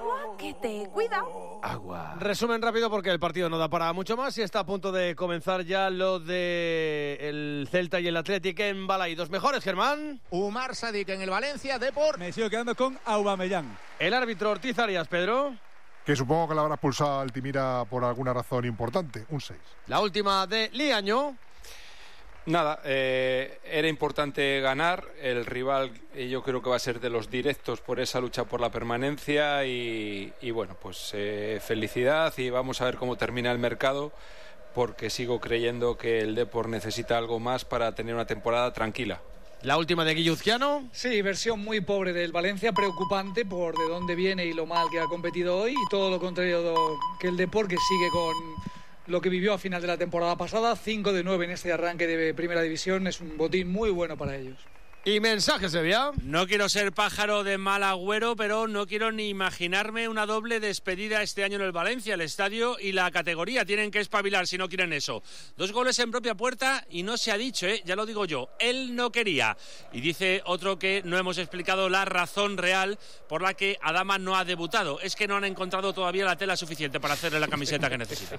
agua, que te cuida. Agua. Resumen rápido porque el partido no da para mucho más y está a punto de comenzar ya lo de el Celta y el Athletic en Balaidos. Mejores, Germán. Umar Sadik en el Valencia, Depor. Me sigo quedando con Aubameyang. El árbitro Ortiz Arias, Pedro. Que supongo que le habrá expulsado a Altimira por alguna razón importante, un 6. La última de Liaño. Nada, era importante ganar. El rival yo creo que va a ser de los directos por esa lucha por la permanencia y bueno, pues felicidad y vamos a ver cómo termina el mercado, porque sigo creyendo que el Depor necesita algo más para tener una temporada tranquila. La última de Guilluzquiano. Sí, versión muy pobre del Valencia, preocupante por de dónde viene y lo mal que ha competido hoy, y todo lo contrario que el Depor, que sigue con lo que vivió a final de la temporada pasada. 5 de 9 en este arranque de Primera División, es un botín muy bueno para ellos. Y mensaje, Sevilla. No quiero ser pájaro de mal agüero, pero no quiero ni imaginarme una doble despedida este año en el Valencia. El estadio y la categoría tienen que espabilar si no quieren eso. 2 goles en propia puerta y no se ha dicho, ya lo digo yo, él no quería. Y dice otro que no hemos explicado la razón real por la que Adama no ha debutado. Es que no han encontrado todavía la tela suficiente para hacerle la camiseta que necesita.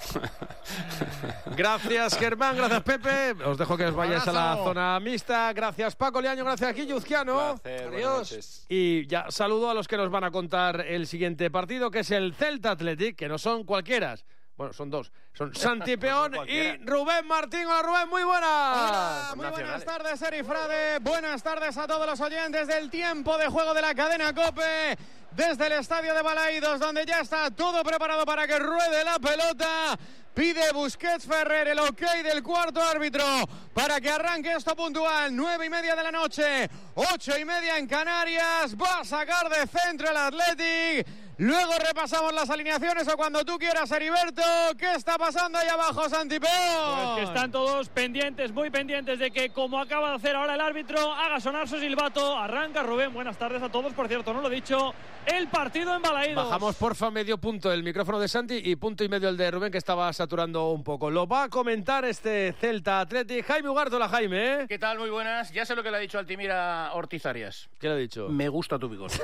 Gracias, Germán. Gracias, Pepe. Os dejo que os vayáis a la zona mixta. Gracias, Paco Liaño. Gracias, Guilluzquiano. Adiós. Y ya saludo a los que nos van a contar el siguiente partido, que es el Celta Athletic, que no son cualquiera. Bueno, son 2. Son Santi Peón y Rubén Martín. Hola, Rubén, muy buenas. Hola, muy buenas tardes, Eri Frade. Buenas tardes a todos los oyentes del tiempo de juego de la cadena COPE. Desde el estadio de Balaidos, donde ya está todo preparado para que ruede la pelota. Pide Busquets Ferrer el ok del cuarto árbitro para que arranque esto puntual. 9:30 de la noche, 8:30 en Canarias. Va a sacar de centro el Athletic. Luego repasamos las alineaciones o cuando tú quieras, Heriberto. ¿Qué está pasando ahí abajo, Santi Peón? Pues que están todos pendientes, muy pendientes de que, como acaba de hacer ahora el árbitro, haga sonar su silbato. Arranca Rubén, buenas tardes a todos. Por cierto, no lo he dicho, el partido en Balaidos. Bajamos, porfa, medio punto el micrófono de Santi y punto y medio el de Rubén, que estaba saturando un poco. Lo va a comentar este Celta Athletic. Jaime Ugarte. Hola, Jaime. ¿Qué tal? Muy buenas. Ya sé lo que le ha dicho Altimira Ortiz Arias. ¿Qué le ha dicho? Me gusta tu bigote.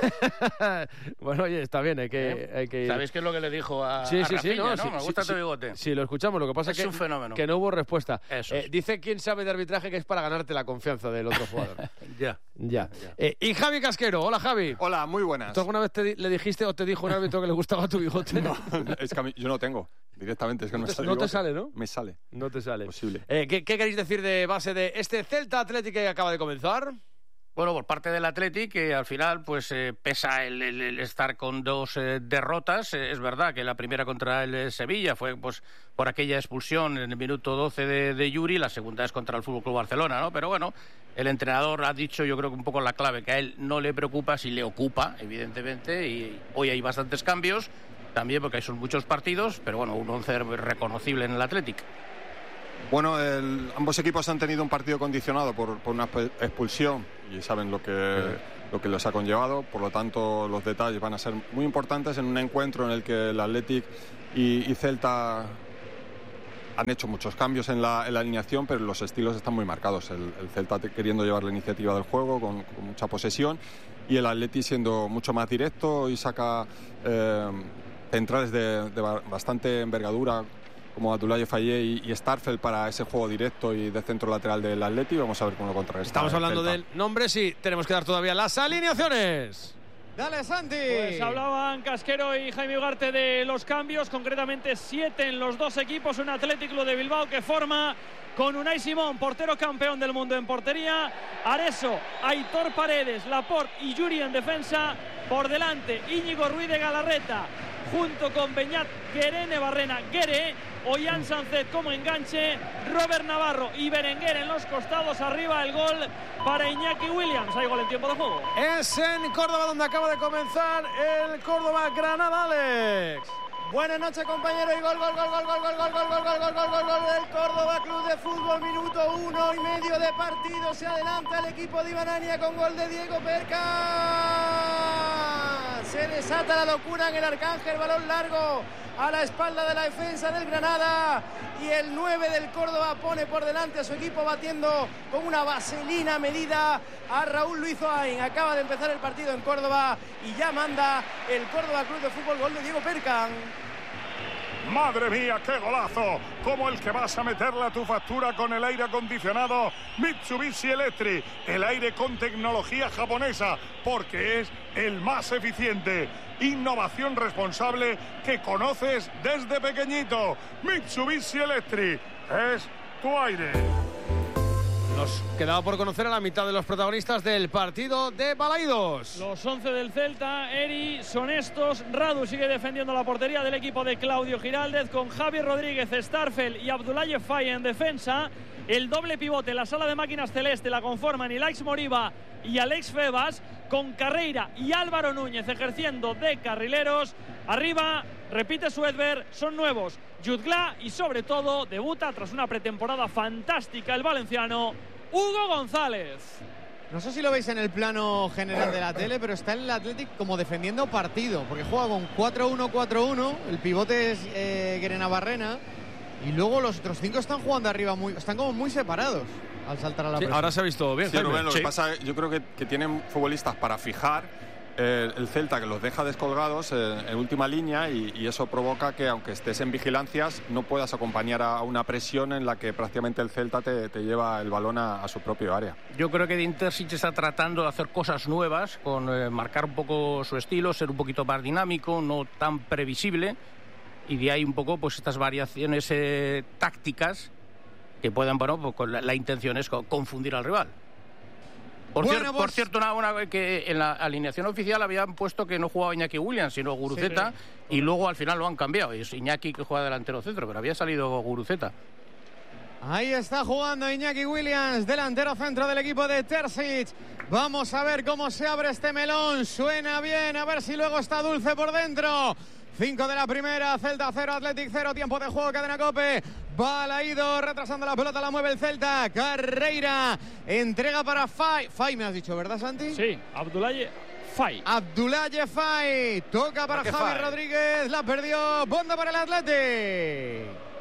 Bueno, oye, está bien, hay que... ¿Sabéis qué es lo que le dijo a sí, Rafinha, no, ¿no? Me gusta tu bigote. Sí, lo escuchamos, lo que pasa es un fenómeno. Que no hubo respuesta. Dice quién sabe de arbitraje que es para ganarte la confianza del otro jugador. Ya. Y Javi Casquero. Hola, Javi. Hola, muy buenas. ¿Tú alguna vez le dijiste o te dijo un árbitro que le gustaba tu bigote? No, es que yo no tengo. Directamente, es que no me sale. No te sale, ¿no? Me sale. No te sale. Posible. ¿Qué queréis decir de base de este Celta Athletic que acaba de comenzar? Bueno, por parte del Athletic, que al final pues pesa el estar con 2 derrotas. Es verdad que la primera contra el Sevilla fue pues por aquella expulsión en el minuto 12 de Yuri, la segunda es contra el FC Barcelona, ¿no? Pero bueno, el entrenador ha dicho, yo creo que un poco la clave, que a él no le preocupa, si le ocupa, evidentemente, y hoy hay bastantes cambios, también porque son muchos partidos, pero bueno, un 11 reconocible en el Athletic. Bueno, ambos equipos han tenido un partido condicionado por una expulsión y saben lo que les ha conllevado. Por lo tanto, los detalles van a ser muy importantes en un encuentro en el que el Athletic y Celta han hecho muchos cambios en la alineación, pero los estilos están muy marcados. El Celta queriendo llevar la iniciativa del juego con mucha posesión y el Athletic siendo mucho más directo y saca centrales de bastante envergadura como Abdoulaye Faye y Starfel para ese juego directo y de centro lateral del Atleti. Vamos a ver cómo lo contrarresta. Estamos hablando del nombre, sí, tenemos que dar todavía las alineaciones. Dale, Santi. Pues hablaban Casquero y Jaime Ugarte de los cambios, concretamente 7 en los 2 equipos. Un Athletic Club de Bilbao que forma con Unai Simón, portero campeón del mundo en portería, Areso, Aitor Paredes, Laporte y Yuri en defensa. Por delante, Íñigo Ruiz de Galarreta, junto con Beñat Guerene Barrena Guere, Ollán Sánchez como enganche, Robert Navarro y Berenguer en los costados. Arriba el gol para Iñaki Williams. Hay gol en tiempo de juego. Es en Córdoba donde acaba de comenzar el Córdoba-Granada, Alex. Buenas noches, compañeros, y gol del Córdoba Club de Fútbol, minuto 1:30 de partido. Se adelanta el equipo de Ibanania con gol de Diego Perca. Se desata la locura en el Arcángel, balón largo a la espalda de la defensa del Granada, y el 9 del Córdoba pone por delante a su equipo, batiendo con una vaselina medida a Raúl Luis Oain. Acaba de empezar el partido en Córdoba y ya manda el Córdoba Club de Fútbol. Gol de Diego Percan. ¡Madre mía, qué golazo! Como el que vas a meterle a tu factura con el aire acondicionado Mitsubishi Electric. El aire con tecnología japonesa, porque es el más eficiente. Innovación responsable que conoces desde pequeñito. Mitsubishi Electric es tu aire. Nos quedaba por conocer a la mitad de los protagonistas del partido de Balaidos. Los 11 del Celta, Eri, son estos. Radu sigue defendiendo la portería del equipo de Claudio Giraldez, con Javi Rodríguez, Starfel y Abdoulaye Faye en defensa. El doble pivote, la sala de máquinas celeste, la conforman Ilaix Moriba y Alex Febas, con Carreira y Álvaro Núñez ejerciendo de carrileros. Arriba, repite Suedberg, son nuevos Jutgla y sobre todo debuta tras una pretemporada fantástica el valenciano Hugo González. No sé si lo veis en el plano general de la tele, pero está el Athletic como defendiendo partido, porque juega con 4-1-4-1, el pivote es Guerena-Barrena, y luego los otros 5 están jugando arriba, están como muy separados al saltar a la presión. Ahora se ha visto bien. Sí, Rubén, lo que pasa, yo creo que tienen futbolistas para fijar el Celta, que los deja descolgados en última línea, y eso provoca que, aunque estés en vigilancias, no puedas acompañar a una presión en la que prácticamente el Celta te lleva el balón a su propio área. Yo creo que Dinterzic está tratando de hacer cosas nuevas, con marcar un poco su estilo, ser un poquito más dinámico, no tan previsible, y de ahí un poco pues estas variaciones tácticas que puedan, bueno, pues, la intención es confundir al rival. Por cierto, una que en la alineación oficial habían puesto que no jugaba Iñaki Williams, sino Guruceta, sí. Y luego al final lo han cambiado. Es Iñaki que juega delantero centro, pero había salido Guruceta. Ahí está jugando Iñaki Williams, delantero centro del equipo de Terzic. Vamos a ver cómo se abre este melón. Suena bien, a ver si luego está dulce por dentro. 5 de la primera, Celta 0, Athletic 0, tiempo de juego, Cadena COPE. Balaidos retrasando la pelota, la mueve el Celta. Carreira, entrega para Faye. Faye me has dicho, ¿verdad, Santi? Sí, Abdoulaye Faye. Abdoulaye Faye, toca para Javi Rodríguez, la perdió, banda para el Athletic.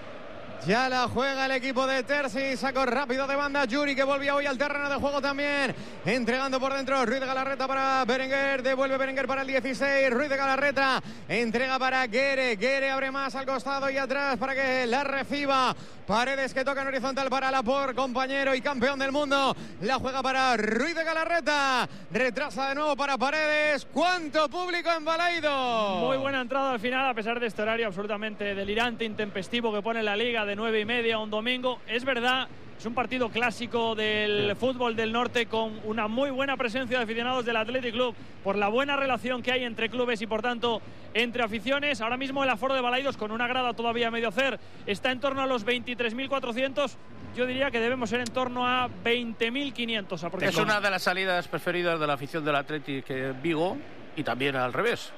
Ya la juega el equipo de Terzic, sacó rápido de banda Yuri, que volvía hoy al terreno de juego también, entregando por dentro Ruiz de Galarreta para Berenguer, devuelve Berenguer para el 16, Ruiz de Galarreta, entrega para Guere abre más al costado y atrás para que la reciba Paredes, que toca en horizontal para Laporte, compañero y campeón del mundo, la juega para Ruiz de Galarreta, retrasa de nuevo para Paredes. ¿Cuánto público en Balaidos? Muy buena entrada al final, a pesar de este horario absolutamente delirante, intempestivo que pone la Liga de 9:30 un domingo. Es verdad, es un partido clásico del fútbol del norte, con una muy buena presencia de aficionados del Athletic Club, por la buena relación que hay entre clubes y por tanto entre aficiones. Ahora mismo el aforo de Balaidos, con una grada todavía a medio hacer, está en torno a los 23.400. Yo diría que debemos ser en torno a 20.500 aproximadamente. Es una de las salidas preferidas de la afición del Athletic Vigo, y también al revés.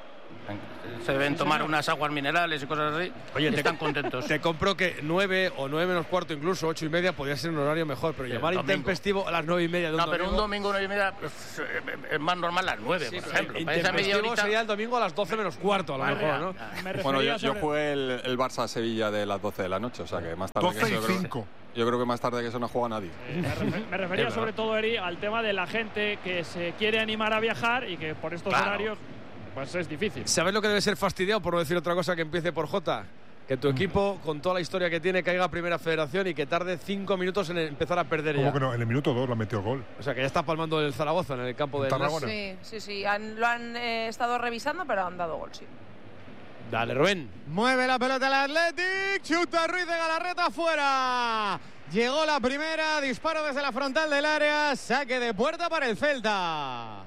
Se deben tomar unas aguas minerales y cosas así. Oye, están contentos. Te compro que 9 o 9 menos cuarto, incluso 8:30, podría ser un horario mejor, pero llamar intempestivo a las 9:30 de un domingo. No, pero un domingo 9:30 pues, es más normal las 9, por ejemplo. Intempestivo sería el domingo a las 12 menos cuarto, a lo mejor, ¿no? Bueno, yo jugué el Barça-Sevilla de las 12 de la noche, o sea que más tarde 12 y 5. Yo creo que más tarde que eso no juega nadie. Me refería sobre todo, Eri, al tema de la gente que se quiere animar a viajar y que por estos horarios pues es difícil. ¿Sabes lo que debe ser fastidiado, por no decir otra cosa, que empiece por J? Que tu equipo, con toda la historia que tiene, caiga a Primera Federación y que tarde 5 minutos en empezar a perder ya. ¿Cómo que no? En el minuto 2 lo ha metido gol. O sea, que ya está palmando el Zaragoza en el campo de Tarragona. Sí. Lo han estado revisando, pero han dado gol, sí. Dale, Rubén. Mueve la pelota el Athletic, chuta Ruiz de Galarreta fuera. Llegó la primera, disparo desde la frontal del área, saque de puerta para el Celta.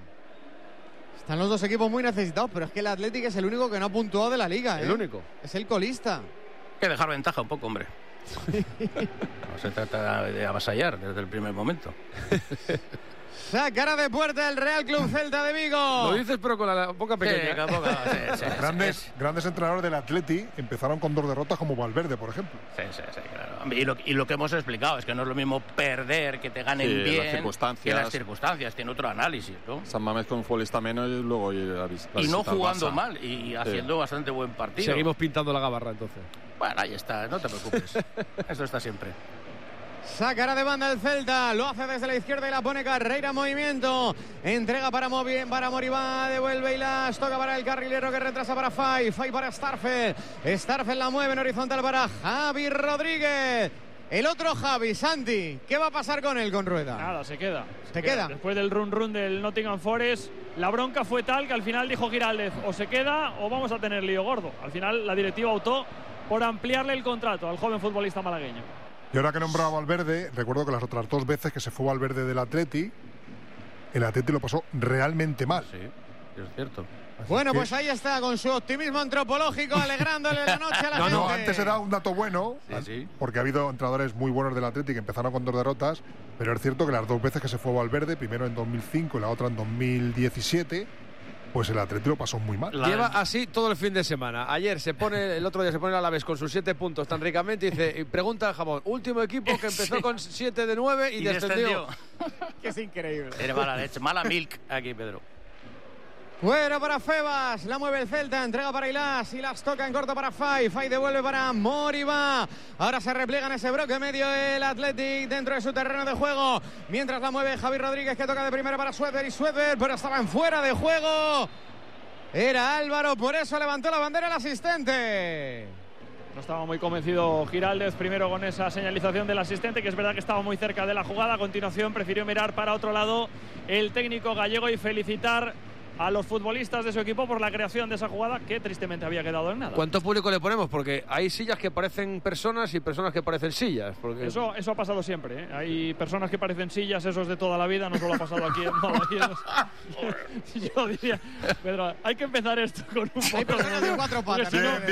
Están los dos equipos muy necesitados, pero es que el Athletic es el único que no ha puntuado de la Liga. El único. Es el colista. Hay que dejar ventaja un poco, hombre. No se trata de avasallar desde el primer momento. Sacará de puerta el Real Club Celta de Vigo. Lo dices pero con la boca pequeña. Grandes entrenadores del Atleti empezaron con 2 derrotas como Valverde, por ejemplo. Sí, claro. Y lo que hemos explicado es que no es lo mismo perder, que te ganen bien, que las circunstancias. Tiene otro análisis, ¿no? San Mamés con un futbolista menos y luego y no jugando mal y haciendo bastante buen partido. Seguimos pintando la gabarra, entonces. Bueno, ahí está, no te preocupes. Eso está siempre. Sacará de banda el Celta, lo hace desde la izquierda y la pone Carreira en movimiento. Entrega para Moribá, devuelve y las toca para el carrilero que retrasa para Fay para Starfel. Starfel la mueve en horizontal para Javi Rodríguez. El otro Javi, Santi, ¿qué va a pasar con él, con Rueda? Nada, se queda. ¿Se queda? Después del run del Nottingham Forest, la bronca fue tal que al final dijo Giraldez, o se queda o vamos a tener lío gordo. Al final la directiva optó por ampliarle el contrato al joven futbolista malagueño. Y ahora que nombraba a Valverde, recuerdo que las otras 2 veces que se fue Valverde del Atleti, el Atleti lo pasó realmente mal. Sí, es cierto. Bueno, pues ahí está, con su optimismo antropológico, alegrándole la noche a la gente. No, antes era un dato bueno, porque ha habido entrenadores muy buenos del Atleti que empezaron con 2 derrotas, pero es cierto que las 2 veces que se fue Valverde, primero en 2005 y la otra en 2017, pues el Atleti lo pasó muy mal. Lleva así todo el fin de semana. El otro día se pone el Alavés con sus 7 puntos tan ricamente y pregunta a Jamón, último equipo que empezó con 7 de 9 y descendió. Que es increíble. Tiene mala leche, mala milk aquí, Pedro. Fuera para Febas, la mueve el Celta, entrega para Ilas toca en corto para Fay devuelve para Moribá. Ahora se repliega en ese bloque medio el Athletic dentro de su terreno de juego, mientras la mueve Javi Rodríguez, que toca de primera para Sueder, pero estaba en fuera de juego. Era Álvaro, por eso levantó la bandera el asistente. No estaba muy convencido Giraldez primero con esa señalización del asistente, que es verdad que estaba muy cerca de la jugada. A continuación prefirió mirar para otro lado el técnico gallego y felicitar a los futbolistas de su equipo por la creación de esa jugada que tristemente había quedado en nada. ¿Cuánto público le ponemos? Porque hay sillas que parecen personas y personas que parecen sillas. Porque... Eso ha pasado siempre, ¿eh? Hay personas que parecen sillas, eso es de toda la vida, no solo ha pasado aquí en Balaídos. Yo diría, Pedro, hay que empezar esto con un poco de 4 patas. Si no,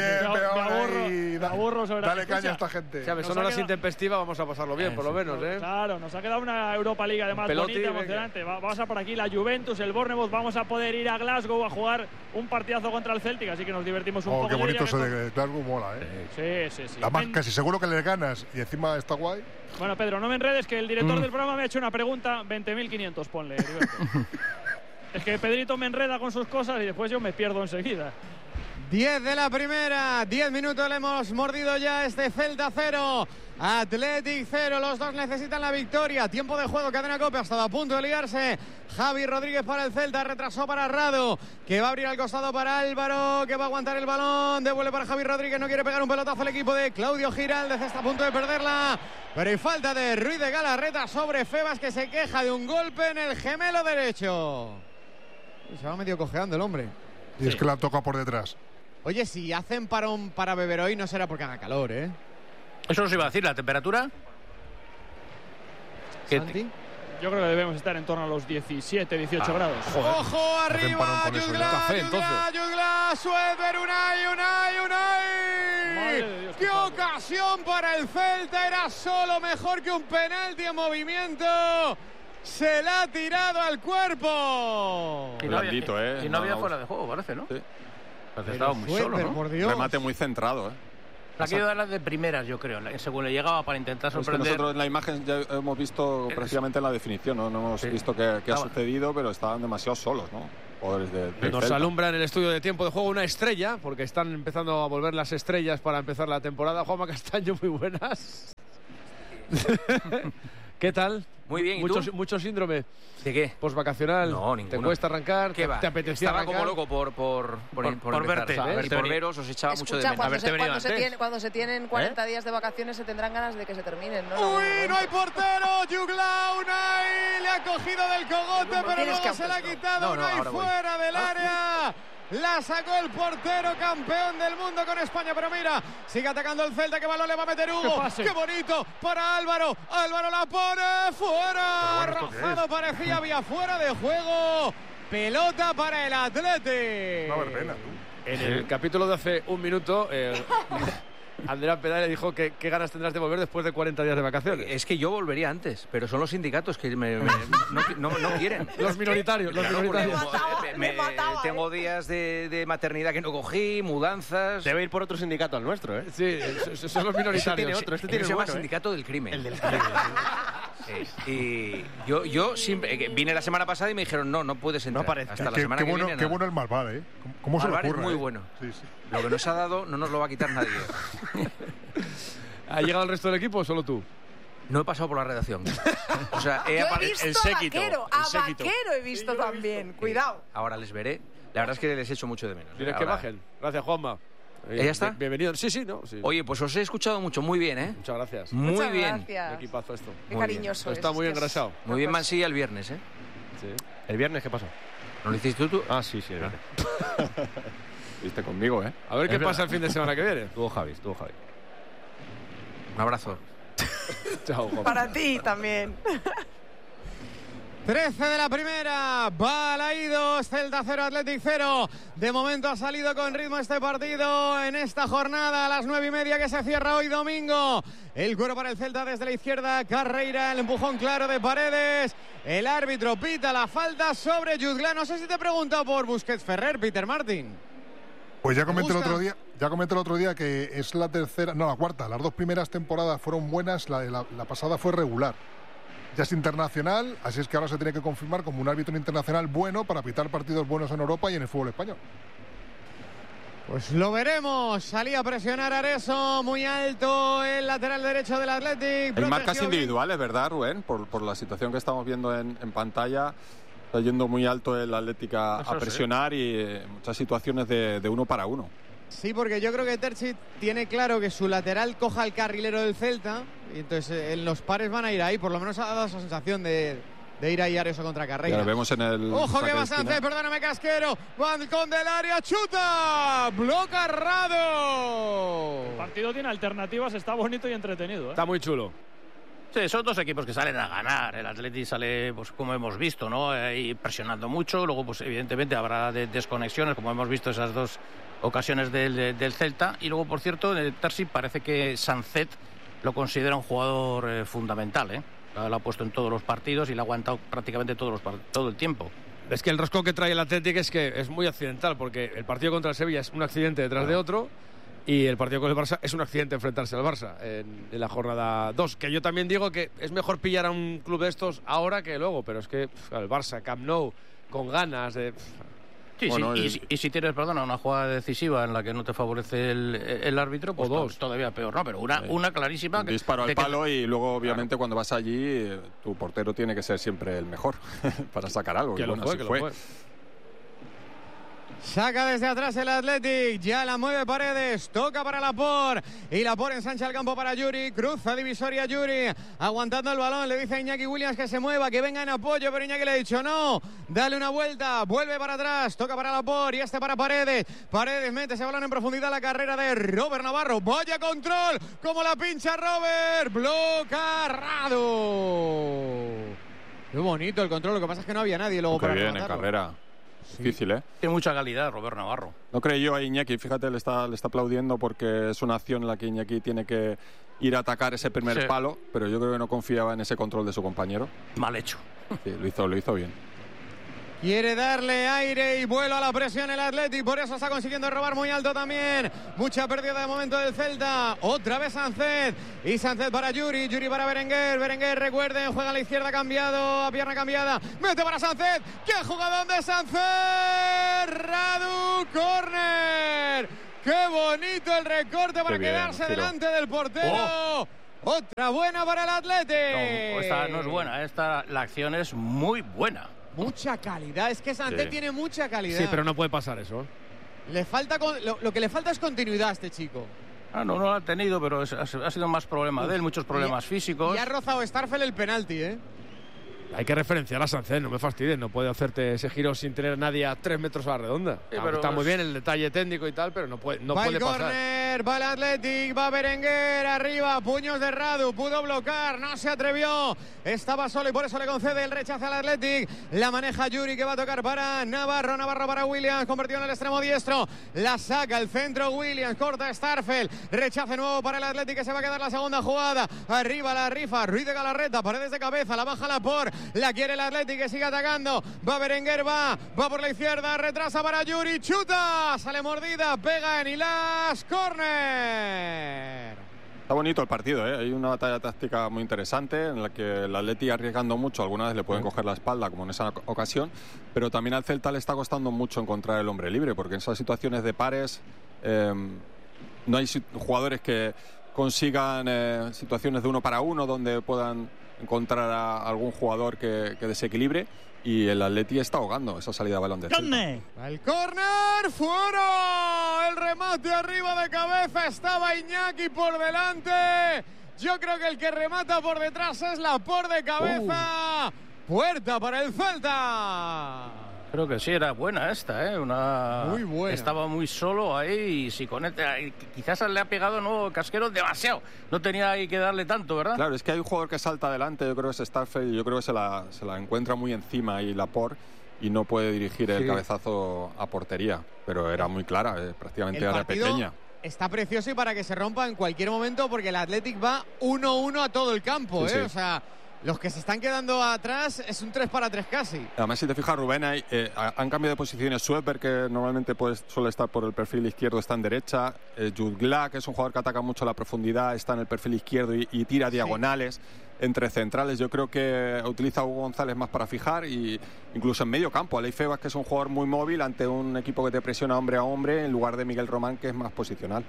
me aburro sobre Dale caña a esta gente. Son horas intempestivas, vamos a pasarlo bien, por lo menos, ¿eh? Claro, nos ha quedado una Europa League además bonita, emocionante. Vamos a por aquí la Juventus, el Bournemouth, vamos a poder ir a Glasgow a jugar un partidazo contra el Celtic, así que nos divertimos un poco. Qué bonito ese de Glasgow, mola, ¿eh? Sí. Además, casi seguro que le ganas y encima está guay. Bueno, Pedro, no me enredes, que el director del programa me ha hecho una pregunta, 20.500, ponle, Es que Pedrito me enreda con sus cosas y después yo me pierdo enseguida. 10 de la primera, 10 minutos le hemos mordido ya este Celta 0, Athletic 0, los dos necesitan la victoria. Tiempo de juego, Cadena COPE, ha estado a punto de liarse Javi Rodríguez para el Celta, retrasó para Rado, que va a abrir al costado para Álvaro, que va a aguantar el balón, devuelve para Javi Rodríguez, no quiere pegar un pelotazo el equipo de Claudio Giraldez, está a punto de perderla, pero hay falta de Ruiz de Galarreta sobre Febas, que se queja de un golpe en el gemelo derecho. Y se va medio cojeando el hombre. Y es que la toca por detrás. Oye, si hacen parón para beber hoy, no será porque haga calor, ¿eh? Eso os iba a decir, ¿la temperatura? ¿Santi? Yo creo que debemos estar en torno a los 17, 18 grados. Joder. ¡Ojo arriba! Jutgla, Sueder, Unai. ¡Qué ocasión para el Celta! Era solo mejor que un penalti en movimiento. Se la ha tirado al cuerpo. Y no había fuera de juego, parece, ¿no? Sí. Estaba muy solo, ¿no? Por Dios. Remate muy centrado, ¿eh? La que dar las de primeras, yo creo, según le llegaba para intentar sorprender. Es que nosotros en la imagen ya hemos visto prácticamente la definición, no hemos visto qué ha sucedido, pero estaban demasiado solos, ¿no? Nos alumbra en el estudio de tiempo de juego una estrella, porque están empezando a volver las estrellas para empezar la temporada. Juanma Castaño, muy buenas. ¿Qué tal? Muy bien, ¿y mucho síndrome. ¿De qué? Postvacacional. No, ninguno. ¿Te cuesta arrancar? ¿Qué va? ¿Te apetecía Estaba arrancar? como loco por verte. Y por veros, os echaba mucho de menos. Cuando se tienen 40 días de vacaciones se tendrán ganas de que se terminen, ¿no? ¡Uy, no hay portero! Jutgla, Unai le ha cogido del cogote, pero luego se la ha quitado. Unai fuera del área. La sacó el portero, campeón del mundo con España, pero mira, sigue atacando el Celta, que balón le va a meter Hugo. ¡Qué bonito! Para Álvaro. Álvaro la pone fuera. Rozado parecía, había fuera de juego. Pelota para el Athletic. No va a haber pena, tú. En el capítulo de hace un minuto, Andrea Pedal le dijo que qué ganas tendrás de volver después de 40 días de vacaciones. Es que yo volvería antes, pero son los sindicatos que no quieren. Los minoritarios. Tengo días de maternidad que no cogí, mudanzas. Debe ir por otro sindicato al nuestro, ¿eh? Sí, son los minoritarios. Tiene otro, se llama sindicato del crimen. El del crimen. Y yo siempre vine la semana pasada y me dijeron no puedes entrar. Hasta la semana que viene. Qué bueno el Malvar, ¿eh? ¿Cómo se le ocurre? Es muy bueno. Sí. Lo que nos ha dado no nos lo va a quitar nadie. ¿Ha llegado el resto del equipo o solo tú? No he pasado por la redacción. O sea, yo he visto el séquito. A Vaquero he visto también. Cuidado. Ahora les veré. La verdad es que les echo mucho de menos. Tienes que bajen. Gracias, Juanma. ¿Ya está? Bienvenido. Sí, ¿no? Sí. Oye, pues os he escuchado mucho. Muy bien, ¿eh? Muchas gracias. Muy bien. Gracias. Qué equipazo esto. Qué cariñoso. Está muy engrasado. Muy bien Mansilla el viernes, ¿eh? Sí. ¿El viernes qué pasó? ¿No lo hiciste tú? Ah, sí, el viernes. Viste conmigo, ¿eh? A ver qué pasa el fin de semana que viene. Tuvo Javi. Un abrazo. Chao, Juan. Para ti también. 13 de la primera, Balaídos, Celta 0, Athletic 0. De momento ha salido con ritmo este partido en esta jornada a las 9:30 que se cierra hoy domingo. El cuero para el Celta desde la izquierda, Carreira, el empujón claro de Paredes. El árbitro pita la falta sobre Jutgla. No sé si te he preguntado por Busquets Ferrer, Peter Martin. Pues ya comenté el otro día que es la cuarta. Las dos primeras temporadas fueron buenas, la pasada fue regular. Ya es internacional, así es que ahora se tiene que confirmar como un árbitro internacional bueno para pitar partidos buenos en Europa y en el fútbol español. Pues lo veremos. Salía a presionar Areso, muy alto el lateral derecho del Athletic. Hay marcas individuales, ¿verdad, Rubén? Por la situación que estamos viendo en pantalla. Está yendo muy alto el Athletic a presionar y muchas situaciones de uno para uno. Sí, porque yo creo que Terzic tiene claro que su lateral coja al carrilero del Celta y entonces en los pares van a ir ahí. Por lo menos ha dado esa sensación de ir ahí Areso contra Carreira. Ya lo vemos en el... ¡Ojo que va Sánchez! Perdóname, Casquero. Balcón del área, chuta. Bloca Rado. El partido tiene alternativas, está bonito y entretenido, ¿eh? Está muy chulo. Sí, son dos equipos que salen a ganar. El Atleti sale, pues como hemos visto, ¿no? Y presionando mucho. Luego, pues evidentemente habrá desconexiones, como hemos visto esas dos ocasiones del Celta. Y luego, por cierto, en el Terzic parece que Sancet lo considera un jugador fundamental, ¿eh? Lo ha puesto en todos los partidos y lo ha aguantado prácticamente todo el tiempo. Es que el rosco que trae el Athletic es que es muy accidental, porque el partido contra el Sevilla es un accidente detrás de otro. Y el partido con el Barça es un accidente enfrentarse al Barça en la jornada 2. Que yo también digo que es mejor pillar a un club de estos ahora que luego. Pero es que el Barça, Camp Nou, con ganas de... Sí, bueno, sí. Y si tienes, una jugada decisiva en la que no te favorece el árbitro, pues o dos. Todavía peor, ¿no? Pero una clarísima... Un disparo al palo y luego, obviamente, cuando vas allí, tu portero tiene que ser siempre el mejor para sacar algo. Que lo fue. Saca desde atrás el Athletic, ya la mueve Paredes, toca para Laporte y Laporte ensancha el campo para Yuri, cruza divisoria Yuri, aguantando el balón, le dice a Iñaki Williams que se mueva, que venga en apoyo, pero Iñaki le ha dicho no, dale una vuelta, vuelve para atrás, toca para Laporte y para Paredes, Paredes mete ese balón en profundidad, la carrera de Robert Navarro, vaya control, como la pincha Robert, bloca Rado. Qué bonito el control, lo que pasa es que no había nadie luego para bien en carrera. Difícil, ¿eh? Tiene mucha calidad Robert Navarro. No creo yo a Iñaki, fíjate, le está aplaudiendo porque es una acción en la que Iñaki tiene que ir a atacar ese primer palo, pero yo creo que no confiaba en ese control de su compañero. Mal hecho. Sí, lo hizo bien. Quiere darle aire y vuelo a la presión el Athletic, por eso está consiguiendo robar muy alto también. Mucha pérdida de momento del Celta. Otra vez Sancet. Y Sancet para Yuri, Yuri para Berenguer. Berenguer, recuerden, juega a la izquierda cambiado, a pierna cambiada. Mete para Sancet. ¡Qué jugadón de Sancet! Radu, córner. ¡Qué bonito el recorte para quedarse delante del portero! Otra buena para el Athletic. No, esta no es buena, la acción es muy buena. Mucha calidad, es que Sancet tiene mucha calidad. Sí, pero no puede pasar eso. Le falta lo que le falta es continuidad a este chico. No lo ha tenido, pero ha sido más problema de él, muchos problemas físicos. Y ha rozado Starfel el penalti, ¿eh? hay que referenciar a Sánchez, no me fastidies, no puede hacerte ese giro sin tener a nadie a 3 metros a la redonda. Sí, pero está muy bien el detalle técnico y tal, pero no puede pasar. Córner, va el Athletic, va Berenguer, arriba, puños de Radu, pudo bloquear, no se atrevió, estaba solo y por eso le concede el rechazo al Athletic. La maneja Yuri, que va a tocar para Navarro para Williams, convertido en el extremo diestro, la saca el centro Williams, corta Starfel, rechace nuevo para el Athletic, que se va a quedar la segunda jugada. Arriba la rifa, Ruiz de Galarreta, Paredes de cabeza, la baja Laporte, la quiere el Athletic, que sigue atacando, va Berenguer, va por la izquierda, retrasa para Yuri, chuta, sale mordida, pega en Ilas, córner. Está bonito el partido, ¿eh? Hay una batalla táctica muy interesante en la que el Atleti arriesgando mucho, algunas veces le pueden coger la espalda, como en esa ocasión, pero también al Celta le está costando mucho encontrar el hombre libre, porque en esas situaciones de pares no hay jugadores que consigan situaciones de 1 para 1 donde puedan encontrar a algún jugador que desequilibre, y el Atleti está ahogando esa salida de balón de Celta. El córner, fuera, el remate arriba de cabeza, estaba Iñaki por delante, yo creo que el que remata por detrás es Laporte de cabeza, puerta para el Celta. Creo que sí, era buena esta, ¿eh? Muy buena. Estaba muy solo ahí y si conecta, quizás le ha pegado Casquero demasiado. No tenía ahí que darle tanto, ¿verdad? Claro, es que hay un jugador que salta adelante, yo creo que es Starfel, y yo creo que se la encuentra muy encima y Laporte, y no puede dirigir el cabezazo a portería. Pero era muy clara, prácticamente era pequeña. Está precioso y para que se rompa en cualquier momento, porque el Athletic va 1-1 a todo el campo, ¿eh? Sí. O sea, los que se están quedando atrás es un 3-3 casi. Además, si te fijas, Rubén, han cambiado de posiciones. Sueper, que normalmente suele estar por el perfil izquierdo, está en derecha. Jutgla, que es un jugador que ataca mucho la profundidad, está en el perfil izquierdo y tira diagonales entre centrales. Yo creo que utiliza a Hugo González más para fijar, y incluso en medio campo. Aleix Febas, que es un jugador muy móvil ante un equipo que te presiona hombre a hombre, en lugar de Miguel Román, que es más posicional.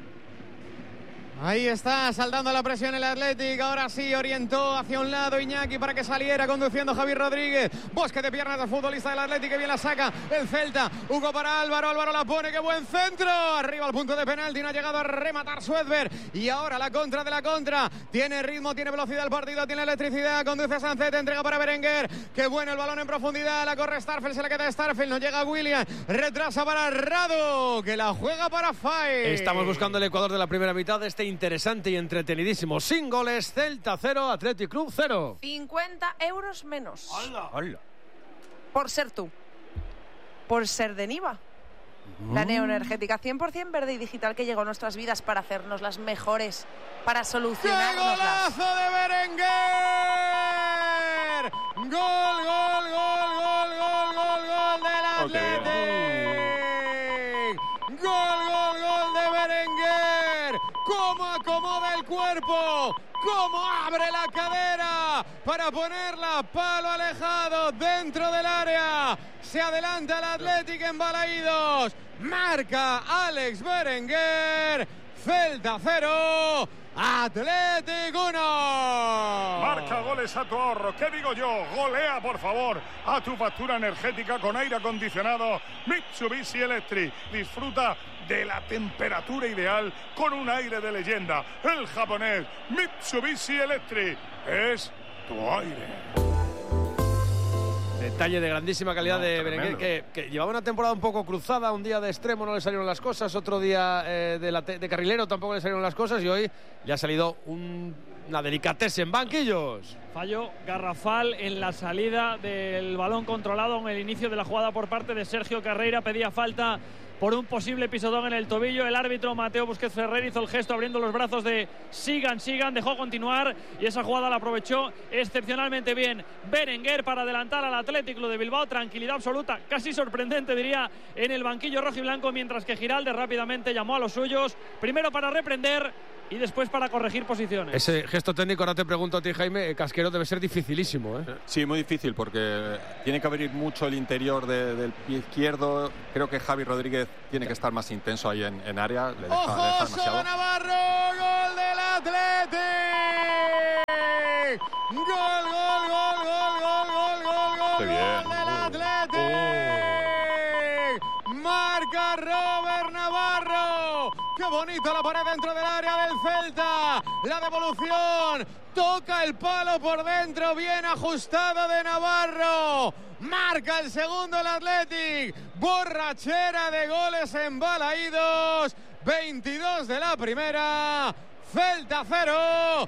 Ahí está, saltando la presión el Athletic. Ahora sí, orientó hacia un lado Iñaki para que saliera, conduciendo Javi Rodríguez. Bosque de piernas del futbolista del Athletic, que bien la saca el Celta. Hugo para Álvaro, Álvaro la pone, qué buen centro. Arriba al punto de penalti, no ha llegado a rematar Suedberg. Y ahora la contra de la contra. Tiene ritmo, tiene velocidad el partido, tiene electricidad. Conduce a Sánchez, entrega para Berenguer. Qué bueno el balón en profundidad. La corre Starfel, se le queda Starfel, no llega Williams. Retrasa para Radu, que la juega para Fay. Estamos buscando el Ecuador de la primera mitad de este interesante y entretenidísimo. Sin goles, Celta 0, Athletic Club 0. 50 euros menos. ¡Hala! Por ser tú. Por ser de Niva. La neoenergética 100% verde y digital que llegó a nuestras vidas para hacernos las mejores, para solucionarnos. ¡Qué golazo de Berenguer! ¡Gol, gol, gol, gol, gol, gol, gol del Athletic! ¡Gol, gol, gol de Berenguer! ¡Cómo acomoda el cuerpo! ¡Cómo abre la cadera para ponerla palo alejado dentro del área! Se adelanta el Athletic en Balaídos. Marca Alex Berenguer. Celta 0. Athletic 1. Marca goles a tu ahorro. ¿Qué digo yo? Golea, por favor, a tu factura energética con aire acondicionado Mitsubishi Electric. Disfruta de la temperatura ideal con un aire de leyenda. El japonés Mitsubishi Electric es tu aire. Detalle de grandísima calidad de Berenguer, que llevaba una temporada un poco cruzada. Un día de extremo no le salieron las cosas, otro día de carrilero tampoco le salieron las cosas, y hoy le ha salido una delicatese en banquillos. Fallo garrafal en la salida del balón controlado en el inicio de la jugada por parte de Sergio Carreira. Pedía falta por un posible pisotón en el tobillo. El árbitro Mateo Busquets Ferrer hizo el gesto abriendo los brazos de sigan, dejó continuar, y esa jugada la aprovechó excepcionalmente bien Berenguer para adelantar al Athletic Club de Bilbao. Tranquilidad absoluta, casi sorprendente diría, en el banquillo rojiblanco, mientras que Giralde rápidamente llamó a los suyos, primero para reprender y después para corregir posiciones. Ese gesto técnico, ahora te pregunto a ti, Jaime, Casquero, debe ser dificilísimo, ¿eh? Sí, muy difícil, porque tiene que abrir mucho el interior del pie izquierdo. Creo que Javi Rodríguez tiene que estar más intenso ahí en área. Le deja demasiado. Navarro, gol del Athletic. Gol, gol, gol, gol, gol, gol, gol, gol, gol del Athletic. Marca Robert Navarro. ¡Qué bonito la pared dentro del área del Celta! La devolución. Toca el palo por dentro. Bien ajustado de Navarro. Marca el segundo el Athletic. Borrachera de goles en Balaídos. 22 de la primera. Celta 0.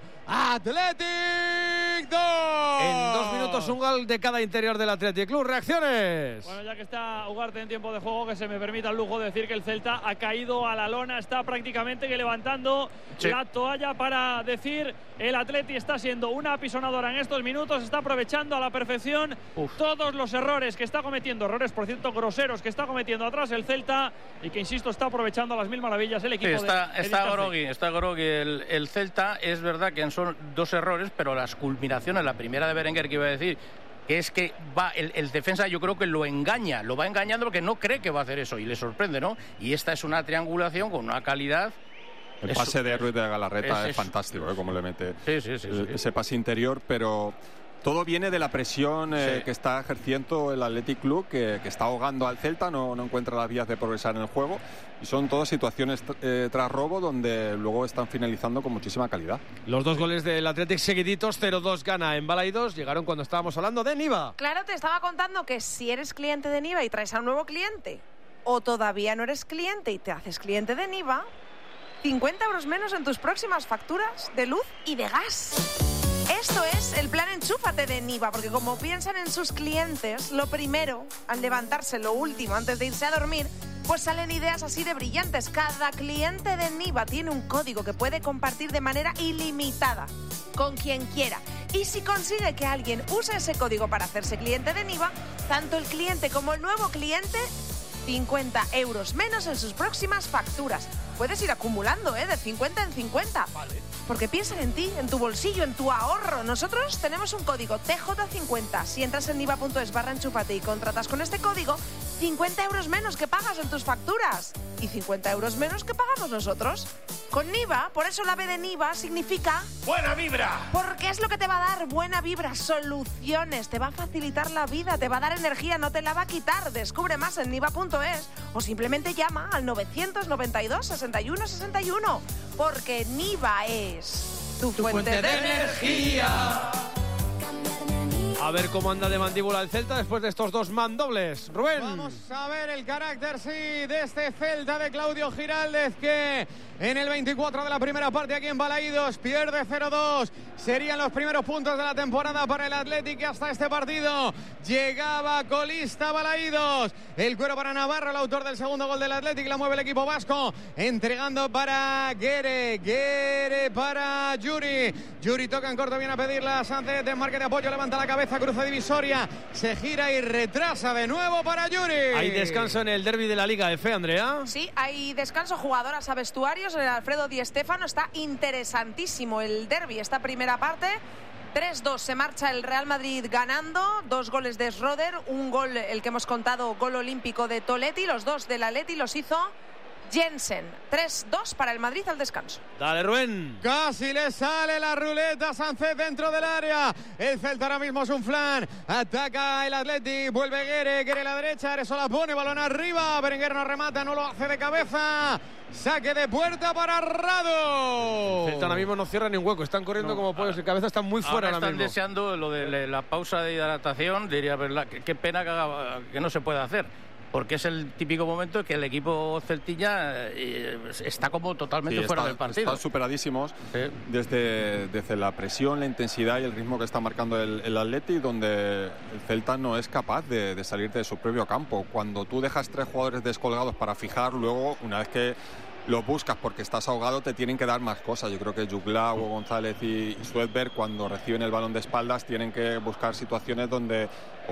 Athletic 2. En 2 minutos un gol de cada interior del Athletic Club. Reacciones. Bueno, ya que está Ugarte en tiempo de juego, que se me permita el lujo de decir que el Celta ha caído a la lona, está prácticamente que levantando la toalla para decir el Athletic está siendo una apisonadora en estos minutos, está aprovechando a la perfección todos los errores que está cometiendo, errores por cierto groseros que está cometiendo atrás el Celta y que insisto está aprovechando a las mil maravillas el equipo. Está grogui el Celta. Es verdad que son 2 errores, pero las culminaciones, la primera de Berenguer que iba a decir, que es que va el defensa, yo creo que lo va engañando porque no cree que va a hacer eso y le sorprende, ¿no? Y esta es una triangulación con una calidad. El pase de Ruiz de Galarreta es fantástico, como le mete ese pase interior, pero todo viene de la presión que está ejerciendo el Athletic Club, que está ahogando al Celta, no encuentra las vías de progresar en el juego, y son todas situaciones tras robo donde luego están finalizando con muchísima calidad. Los 2 goles del Athletic seguiditos, 0-2 gana en Balaídos, llegaron cuando estábamos hablando de Niva. Claro, te estaba contando que si eres cliente de Niva y traes a un nuevo cliente, o todavía no eres cliente y te haces cliente de Niva, 50 euros menos en tus próximas facturas de luz y de gas. Esto es el plan Enchúfate de Niva, porque como piensan en sus clientes, lo primero, al levantarse, lo último, antes de irse a dormir, pues salen ideas así de brillantes. Cada cliente de Niva tiene un código que puede compartir de manera ilimitada con quien quiera. Y si consigue que alguien use ese código para hacerse cliente de Niva, tanto el cliente como el nuevo cliente, 50 euros menos en sus próximas facturas. Puedes ir acumulando, de 50 en 50. Vale. Porque piensan en ti, en tu bolsillo, en tu ahorro. Nosotros tenemos un código TJ50. Si entras en niva.es/enchúfate y contratas con este código, 50 euros menos que pagas en tus facturas. Y 50 euros menos que pagamos nosotros. Con Niva, por eso la B de Niva significa... ¡buena vibra! Porque es lo que te va a dar buena vibra, soluciones, te va a facilitar la vida, te va a dar energía, no te la va a quitar. Descubre más en niva.es o simplemente llama al 992 61 61. Porque Niva es tu fuente de energía. A ver cómo anda de mandíbula el Celta después de estos 2 mandobles. Rubén. Vamos a ver el carácter, de este Celta de Claudio Giraldez, que en el 24 de la primera parte aquí en Balaídos pierde 0-2. Serían los primeros puntos de la temporada para el Athletic, que hasta este partido llegaba colista Balaídos. El cuero para Navarro, el autor del segundo gol del Athletic, la mueve el equipo vasco, entregando para Guere para Yuri. Yuri toca en corto, viene a pedirla a Sánchez, desmarque de apoyo, levanta la cabeza, cruza divisoria, se gira y retrasa de nuevo para Yuri. Hay descanso en el derbi de la Liga F, Andrea. Sí, hay descanso, jugadoras a vestuarios. El Alfredo Di Stéfano, está interesantísimo el derbi, esta primera parte. 3-2 se marcha el Real Madrid ganando, 2 goles de Schroeder, un gol, el que hemos contado, gol olímpico de Toletti, los 2 del Atleti los hizo Jensen. 3-2 para el Madrid al descanso. Dale, Rubén. Casi le sale la ruleta Sánchez dentro del área. El Celta ahora mismo es un flan. Ataca el Athletic. Vuelve Guere a la derecha. Eso la pone. Balón arriba. Berenguer no remata. No lo hace de cabeza. Saque de puerta para Rado. El Celta ahora mismo no cierra ni un hueco. Están corriendo como pollos de cabeza. Están muy fuera ahora están mismo. Deseando lo de la pausa de hidratación. Diría, ¿verdad? Qué pena que no se pueda hacer. Porque es el típico momento en que el equipo celtilla está como totalmente fuera del partido. Están superadísimos desde la presión, la intensidad y el ritmo que está marcando el Atleti, donde el Celta no es capaz de salir de su propio campo. Cuando tú dejas 3 jugadores descolgados para fijar, luego, una vez que lo buscas porque estás ahogado, te tienen que dar más cosas. Yo creo que Jugla, Hugo González y Suedberg, cuando reciben el balón de espaldas, tienen que buscar situaciones donde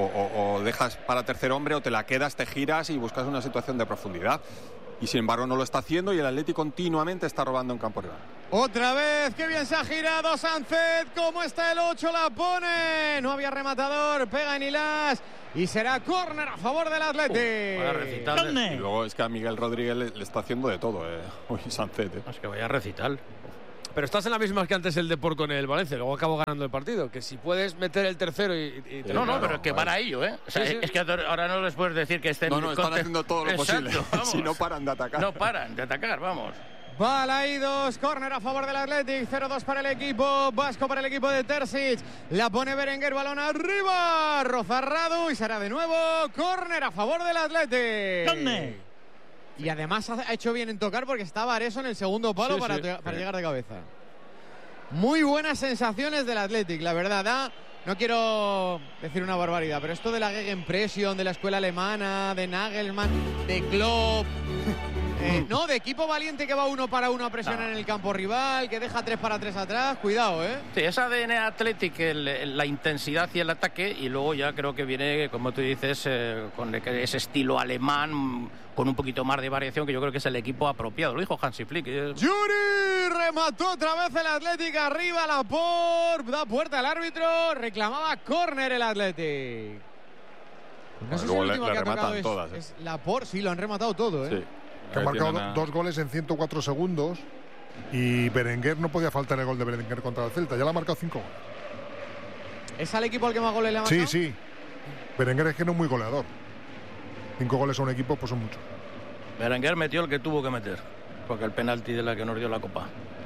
o dejas para tercer hombre o te la quedas, te giras y buscas una situación de profundidad. Y sin embargo no lo está haciendo y el Atleti continuamente está robando en campo rival. Otra vez, qué bien se ha girado Sánchez. ¿Cómo está el 8? La pone. No había rematador, pega en Ilás. Y será córner a favor del Atleti. Y luego es que a Miguel Rodríguez le está haciendo de todo hoy Sánchez. Es que vaya recital. Pero estás en la misma que antes el Depor con el Valencia. Luego acabó ganando el partido. Que si puedes meter el tercero y no, pero es que van a ello, ¿eh? O sea, sí. Es que ahora no les puedes decir que estén... No, están haciendo todo lo posible. Si no paran de atacar. No paran de atacar, vamos. Balaídos, córner a favor del Athletic, 0-2 para el equipo vasco, para el equipo de Terzic. La pone Berenguer, balón arriba, roza Radu y será de nuevo córner a favor del Athletic. ¿Dónde? Y además ha hecho bien en tocar porque estaba Areso en el segundo palo para llegar de cabeza. Muy buenas sensaciones del Athletic, la verdad. No quiero decir una barbaridad, pero esto de la Gegenpressing, de la escuela alemana, de Nagelsmann, de Klopp... no, de equipo valiente que va 1 para 1 a presionar en el campo rival, que deja 3 para 3 atrás, cuidado, Sí, esa ADN Athletic, la intensidad y el ataque, y luego ya creo que viene, como tú dices, con ese estilo alemán, con un poquito más de variación, que yo creo que es el equipo apropiado. Lo dijo Hansi Flick. Yuri remató otra vez el Athletic arriba, Laporte, da puerta al árbitro, reclamaba córner el Athletic. No sé si el último que ha tocado todas, es Laporte, sí, lo han rematado todo, Sí. Que ha marcado 2 goles en 104 segundos y Berenguer no podía faltar el gol de Berenguer contra el Celta. Ya le ha marcado 5 goles. ¿Es al equipo al que más goles le ha marcado? Sí. Berenguer es que no es muy goleador. 5 goles a un equipo pues son muchos. Berenguer metió el que tuvo que meter, porque el penalti de la que nos dio la Copa.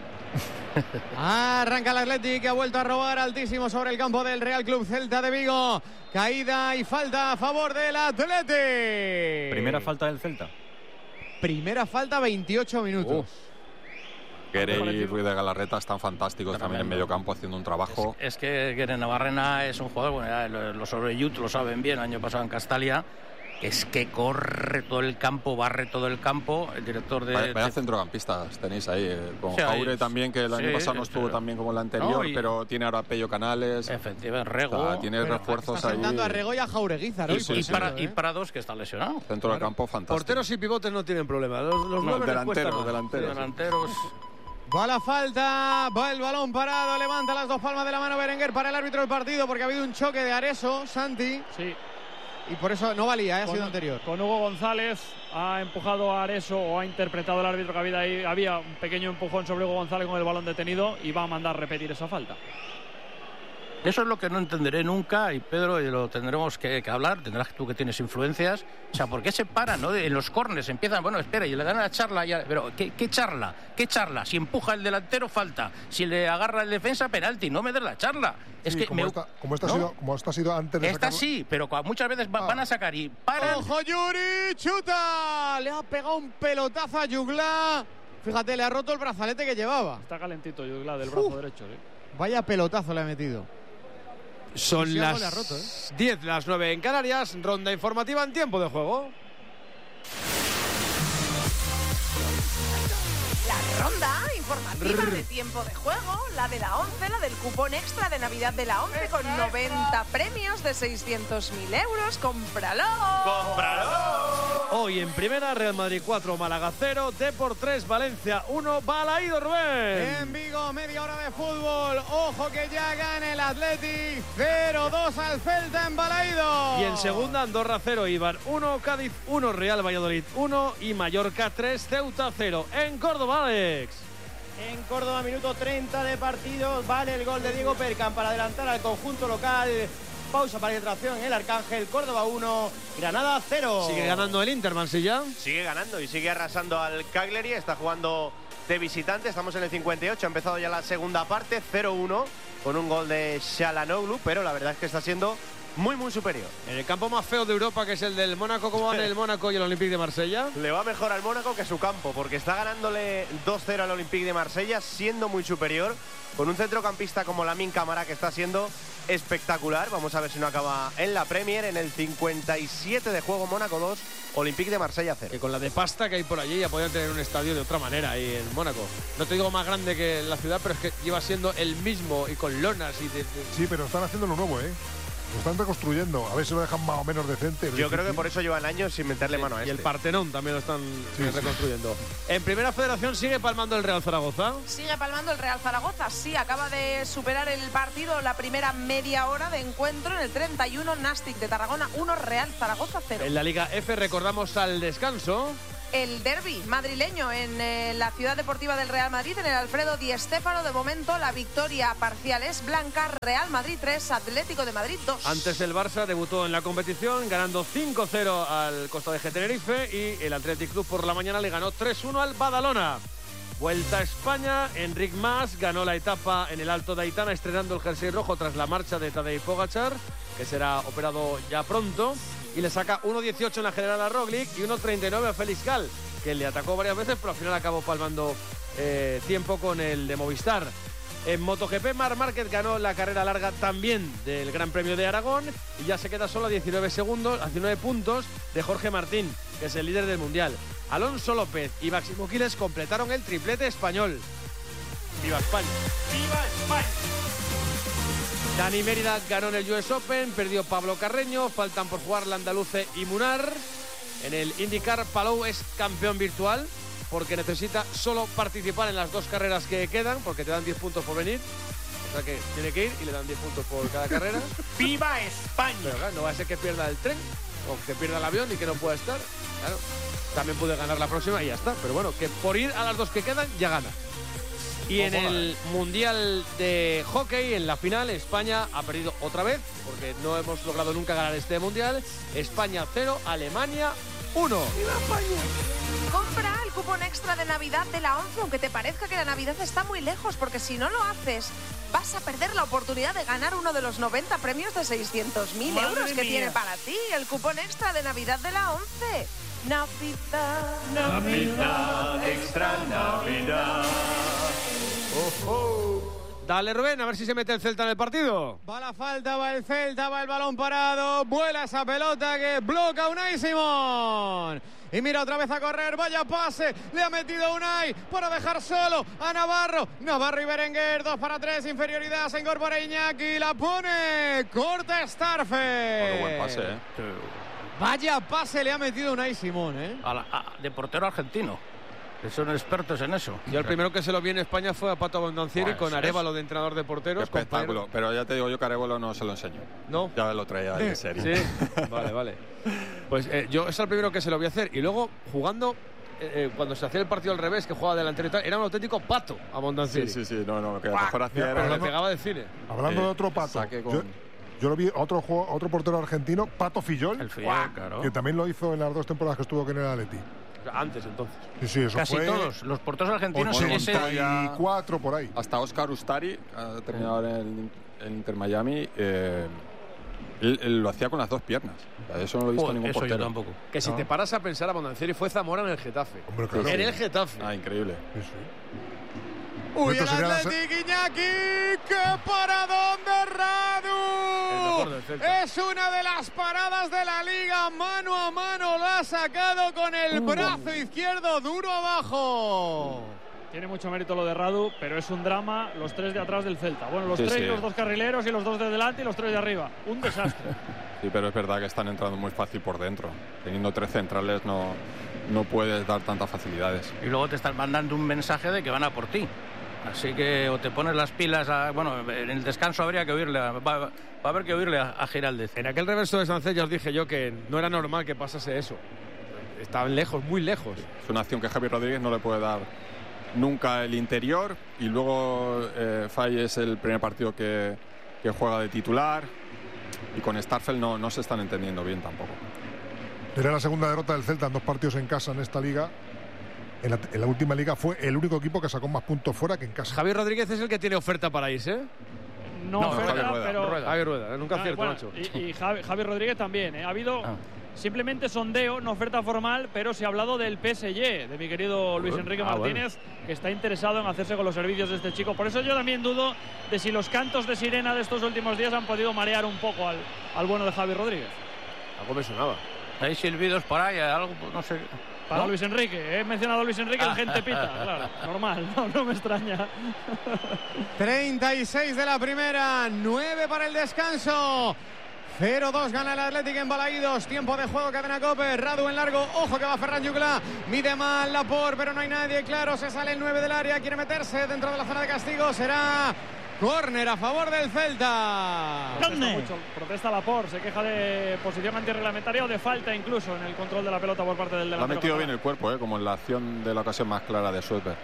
Arranca el Athletic, que ha vuelto a robar altísimo sobre el campo del Real Club Celta de Vigo. Caída y falta a favor del Athletic. Primera falta del Celta. Primera falta, 28 minutos. Guerre y Ruiz de Galarreta están fantásticos también en medio campo haciendo un trabajo. Es que Guerre Navarrena es un jugador, bueno, los sobre Youth lo saben bien, el año pasado en Castalia, es que corre todo el campo, barre todo el campo. El director de... Vaya centrocampistas tenéis ahí, con Jaure también, que el año pasado no estuvo tan bien como el anterior, pero tiene ahora Pello Canales. Efectivamente, Rego. O sea, tiene refuerzos está ahí. Está a Rego y a Jaureguizar. Y Prados, que está lesionado. Centro del campo fantástico. Porteros y pivotes no tienen problema. Los delanteros. Va la falta, va el balón parado, levanta las 2 palmas de la mano Berenguer para el árbitro del partido, porque ha habido un choque de Areso, Santi. Sí. Y por eso no valía, ha sido anterior. Con Hugo González ha empujado a Areso, o ha interpretado el árbitro que había un pequeño empujón sobre Hugo González con el balón detenido y va a mandar repetir esa falta. Eso es lo que no entenderé nunca, y Pedro, y lo tendremos que hablar, tendrás tú que tienes influencias. O sea, ¿por qué se paran, no? En los córners empiezan, bueno, espera, y le dan la charla, pero ¿qué charla? ¿Qué charla? Si empuja el delantero, falta. Si le agarra el defensa, penalti. No me des la charla. Es sí, que como esta ha sido antes de esta sí, pero muchas veces van a sacar y paran. ¡Ojo, Yuri! ¡Chuta! Le ha pegado un pelotazo a Yugla. Fíjate, le ha roto el brazalete que llevaba. Está calentito Yugla del brazo derecho, ¿sí? Vaya pelotazo le ha metido. Son las 10, las 9 en Canarias. Ronda informativa en tiempo de juego. La ronda informativa de tiempo de juego, la de la 11, la del cupón extra de Navidad de la 11 con 90 premios de 600.000 euros. ¡Cómpralo! ¡Cómpralo! Hoy en primera, Real Madrid 4, Málaga 0, Depor 3, Valencia 1, Balaídos, Rubén. En Vigo, media hora de fútbol. Ojo que ya gana el Athletic. 0-2 al Celta en Balaídos. Y en segunda, Andorra 0, Eibar 1, Cádiz 1, Real Valladolid 1 y Mallorca 3, Ceuta 0. En Córdoba, Alex. En Córdoba, minuto 30 de partido, vale el gol de Diego Percan para adelantar al conjunto local. Pausa para hidratación en el Arcángel. Córdoba 1, Granada 0. Sigue ganando el Inter, Mansilla. Sigue ganando y sigue arrasando al Cagliari. Está jugando de visitante. Estamos en el 58. Ha empezado ya la segunda parte, 0-1, con un gol de Çalhanoğlu, pero la verdad es que está siendo muy, muy superior. En el campo más feo de Europa, que es el del Mónaco, ¿cómo van el Mónaco y el Olympique de Marsella? Le va mejor al Mónaco que su campo, porque está ganándole 2-0 al Olympique de Marsella, siendo muy superior, con un centrocampista como Lamine Camara, que está siendo espectacular. Vamos a ver si no acaba en la Premier. En el 57 de juego, Mónaco 2, Olympique de Marsella 0. Que con la de pasta que hay por allí ya podrían tener un estadio de otra manera ahí en Mónaco. No te digo más grande que en la ciudad, pero es que lleva siendo el mismo y con lonas y Sí, pero están haciendo lo nuevo, ¿eh? Lo están reconstruyendo, a ver si lo dejan más o menos decente. Yo creo que por eso llevan años sin meterle mano a este. Y el Partenón también lo están reconstruyendo. En Primera Federación sigue palmando el Real Zaragoza. Sigue palmando el Real Zaragoza, sí, acaba de superar el partido la primera media hora de encuentro en el 31, Nàstic de Tarragona 1, Real Zaragoza 0. En la Liga F recordamos al descanso. El derbi madrileño en la Ciudad Deportiva del Real Madrid, en el Alfredo Di Stéfano. De momento la victoria parcial es blanca. Real Madrid 3, Atlético de Madrid 2. Antes el Barça debutó en la competición ganando 5-0 al Costa de Tenerife y el Athletic Club por la mañana le ganó 3-1 al Badalona. Vuelta a España, Enric Mas ganó la etapa en el Alto de Aitana estrenando el jersey rojo tras la marcha de Tadej Pogačar, que será operado ya pronto, y le saca 1.18 en la general a Roglic y 1.39 a Félix Gal, que le atacó varias veces pero al final acabó palmando tiempo con el de Movistar. En MotoGP, Marc Márquez ganó la carrera larga también del Gran Premio de Aragón y ya se queda solo a 19 puntos de Jorge Martín, que es el líder del Mundial. Alonso López y Máximo Quiles completaron el triplete español. ¡Viva España! ¡Viva España! Dani Mérida ganó en el US Open, perdió Pablo Carreño, faltan por jugar Landaluce y Munar. En el IndyCar, Palou es campeón virtual porque necesita solo participar en las 2 carreras que quedan, porque te dan 10 puntos por venir. O sea que tiene que ir y le dan 10 puntos por cada carrera. ¡Viva España! Pero claro, no va a ser que pierda el tren o que pierda el avión y que no pueda estar. Claro, también puede ganar la próxima y ya está. Pero bueno, que por ir a las 2 que quedan ya gana. Y en el Mundial de Hockey, en la final, España ha perdido otra vez, porque no hemos logrado nunca ganar este Mundial. España 0, Alemania 1. ¡Viva España! Compra el cupón extra de Navidad de la 11, aunque te parezca que la Navidad está muy lejos, porque si no lo haces, vas a perder la oportunidad de ganar uno de los 90 premios de 600.000 euros que tiene para ti el cupón extra de Navidad de la 11. Navidad, Navidad, extra Navidad. Dale, Rubén, a ver si se mete el Celta en el partido. Va la falta, va el Celta, va el balón parado. Vuela esa pelota que bloca Unai Simón. Y mira otra vez a correr, vaya pase, le ha metido Unai para dejar solo a Navarro. Navarro y Berenguer, 2-3, inferioridad, se incorpora Iñaki, la pone, corta Starfe. Qué buen pase, Vaya pase le ha metido Unai Simón, de portero argentino. Que son expertos en eso. Yo el primero que se lo vi en España fue a Pato Abondancieri con Arévalo de entrenador de porteros. Qué espectáculo, pero ya te digo yo que Arévalo no se lo enseño. ¿No? Ya lo traía de serie. Sí, vale. Pues yo es el primero que se lo voy a hacer. Y luego, jugando, cuando se hacía el partido al revés, que jugaba delantero y tal, era un auténtico Pato Abondancieri. Sí, no, que mejor hacía pero le pegaba de cine. Hablando de otro Pato, yo lo vi, otro portero argentino, Pato Fillol, claro. que también lo hizo en las 2 temporadas que estuvo aquí en el Atleti. Antes, entonces. Sí, eso casi fue todos los porteros argentinos 84 por ahí. Hasta Oscar Ustari, ha terminado en el Inter Miami, él lo hacía con las 2 piernas. Eso no lo he visto ningún portero. Yo tampoco. Que si te paras a pensar, Abondancieri fue Zamora en el Getafe. Hombre, claro. En el Getafe. Increíble. Sí. Uy, el Athletic, Iñaki, ¡qué paradón de Radu! Es una de las paradas de la Liga, mano a mano, lo ha sacado con el brazo izquierdo, duro abajo. Tiene mucho mérito lo de Radu, pero es un drama los 3 de atrás del Celta. Bueno, los 3, los 2 carrileros y los 2 de delante y los 3 de arriba. Un desastre. Sí, pero es verdad que están entrando muy fácil por dentro. Teniendo 3 centrales no puedes dar tantas facilidades. Y luego te están mandando un mensaje de que van a por ti. Así que o te pones las pilas en el descanso habría que oírle va a haber que oírle a Giraldez. En aquel reverso de Sánchez ya os dije yo que no era normal que pasase eso. Estaban lejos, muy lejos. Es una acción que Javi Rodríguez no le puede dar nunca el interior, y luego Fay es el primer partido que juega de titular, y con Starfel no se están entendiendo bien tampoco. Era la segunda derrota del Celta en 2 partidos en casa en esta liga. En la última liga fue el único equipo que sacó más puntos fuera que en casa. Javi Rodríguez es el que tiene oferta para irse. No oferta, pero Javi Rueda, nunca acierto, macho. Y Javi Rodríguez también. Ha habido simplemente sondeo, no oferta formal, pero se ha hablado del PSG, de mi querido Luis Enrique Martínez, que está interesado en hacerse con los servicios de este chico. Por eso yo también dudo de si los cantos de sirena de estos últimos días han podido marear un poco al bueno de Javi Rodríguez. Algo me sonaba. Hay silbidos por ahí, algo, no sé. Para Luis Enrique, he mencionado a Luis Enrique, la gente pita, claro, normal, no me extraña. 36 de la primera, 9 para el descanso. 0-2 gana el Athletic en Balaídos. Tiempo de juego, cadena COPE. Radu en largo, ojo que va Ferran Jugla. Mide mal Laporte, pero no hay nadie, claro, se sale el 9 del área, quiere meterse dentro de la zona de castigo, será córner a favor del Celta. Protesta Laporte, se queja de posición antirreglamentaria o de falta incluso en el control de la pelota por parte del delantero. Lo ha metido bien el cuerpo, como en la acción de la ocasión más clara de Suetberg.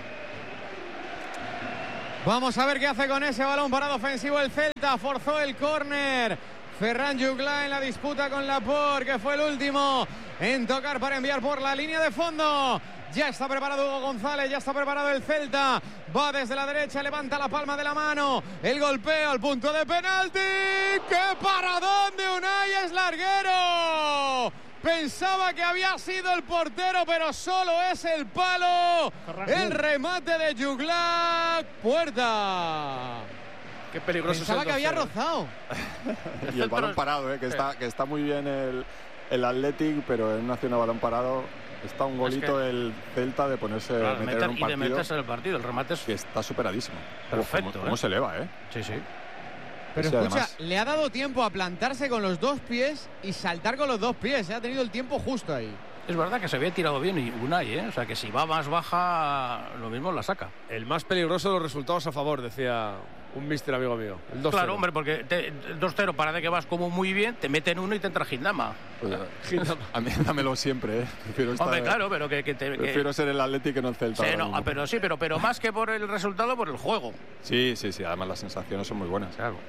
Vamos a ver qué hace con ese balón parado ofensivo el Celta. Forzó el córner Ferran Jugla en la disputa con Laporte, que fue el último en tocar para enviar por la línea de fondo. Ya está preparado Hugo González, ya está preparado el Celta. Va desde la derecha, levanta la palma de la mano. El golpeo al punto de penalti. ¡Qué paradón de Unai! ¡Es larguero! Pensaba que había sido el portero, pero solo es el palo. El remate de Juglak. Puerta. Qué peligroso. Pensaba que había rozado. Y el balón parado, que está muy bien el Athletic, pero en una zona de balón parado está un golito el Celta de ponerse meter en un partido. Y de meterse en el partido, el remate es... Que está superadísimo. Perfecto. ¿Cómo se eleva, Sí, sí. Pero sí, escucha, además, le ha dado tiempo a plantarse con los dos pies y saltar con los dos pies. Ha tenido el tiempo justo ahí. Es verdad que se había tirado bien y Unai, O sea, que si va más baja, lo mismo la saca. El más peligroso de los resultados a favor, decía un mister amigo mío. El 2-0. Claro, hombre, porque 2-0 parece que vas como muy bien, te meten uno y te entra Gindama. A mí dámelo siempre, Prefiero hombre, claro, pero prefiero ser el Athletic que no el Celta. Sí, pero más que por el resultado, por el juego. Sí. Además las sensaciones son muy buenas. Claro.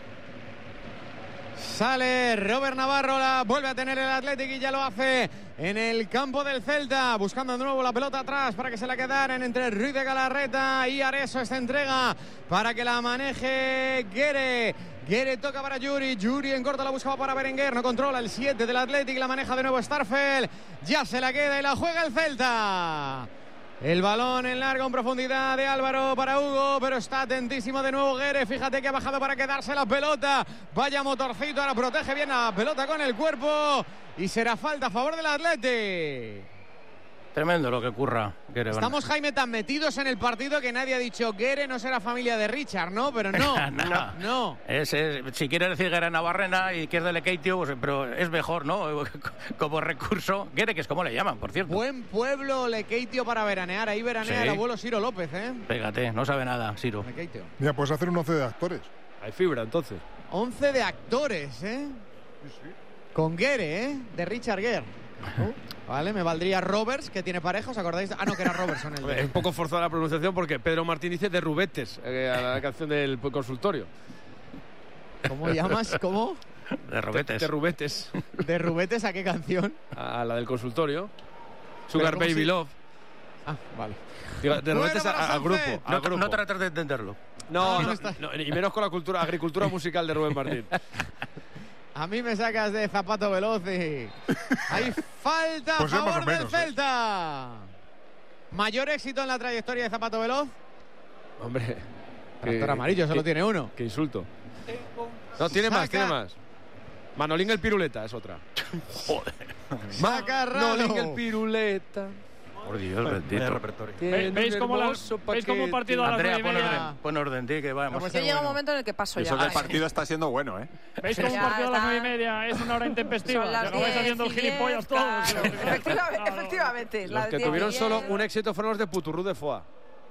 Sale Robert Navarro, la vuelve a tener el Athletic y ya lo hace en el campo del Celta, buscando de nuevo la pelota atrás para que se la quedaran entre Ruiz de Galarreta y Areso. Esta entrega para que la maneje Guerre. Guerre toca para Yuri. Yuri en corto la buscaba para Berenguer. No controla el 7 del Athletic. La maneja de nuevo Starfel. Ya se la queda y la juega el Celta. El balón en largo en profundidad de Álvaro para Hugo, pero está atentísimo de nuevo Guerre. Fíjate que ha bajado para quedarse la pelota. Vaya motorcito, ahora protege bien la pelota con el cuerpo y será falta a favor del Athletic. Tremendo lo que ocurra, Guerre. Estamos, Jaime, tan metidos en el partido que nadie ha dicho Guerre no será familia de Richard, ¿no? Pero no. Si quieres decir Guerre Navarrena y que es de Lekeitio, pues, pero es mejor, ¿no? Como recurso. Guerre, que es como le llaman, por cierto. Buen pueblo Lekeitio para veranear. Ahí veranea el abuelo Ciro López, Fíjate, no sabe nada, Ciro. Lekeitio. Mira, puedes hacer un 11 de actores. Hay fibra, entonces. 11 de actores, Sí. Con Guerre, de Richard Guerre. Vale, me valdría Roberts, que tiene pareja, ¿os acordáis? No, que era Robertson. Es un poco forzada la pronunciación porque Pedro Martín dice de Rubetes, a la canción del consultorio. ¿Cómo llamas? ¿Cómo? De Rubetes. De Rubetes. ¿De Rubetes a qué canción? A la del consultorio. Sugar Baby Love. Ah, vale. Digo, de Rubetes al grupo. No trates de entenderlo. No, y menos con la agricultura musical de Rubén Martín. A mí me sacas de Zapato Veloz y... Hay falta a favor del Celta. ¿Mayor éxito en la trayectoria de Zapato Veloz? Hombre... Tractor amarillo, solo tiene uno. Qué insulto. No, tiene más. Manolín el Piruleta es otra. Joder. Manolín el Piruleta. Por Dios, bendito. ¿Veis cómo un partido a las 9:30? Pon orden, tío, que vamos. Pues llega un momento en el que paso ya. El partido está siendo bueno, ¿Veis cómo un partido a las 9:30 es una hora intempestiva? Acabáis haciendo el gilipollas todos. Efectivamente. Los que tuvieron solo un éxito fueron los de Puturrú de Foix.